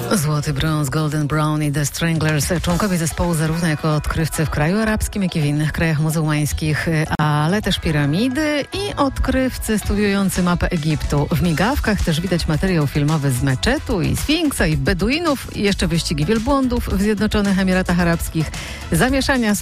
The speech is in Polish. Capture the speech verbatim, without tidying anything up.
Złoty brąz, Golden Brown i The Stranglers, członkowie zespołu zarówno jako odkrywcy w kraju arabskim, jak i w innych krajach muzułmańskich, ale też piramidy i odkrywcy studiujący mapę Egiptu. W migawkach też widać materiał filmowy z meczetu i Sfinksa i Beduinów i jeszcze wyścigi wielbłądów w Zjednoczonych Emiratach Arabskich. Zamieszania